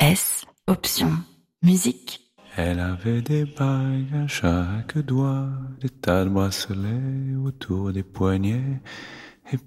S, option, musique. Elle avait des bagues à chaque doigt, des tas de bracelets autour des poignets,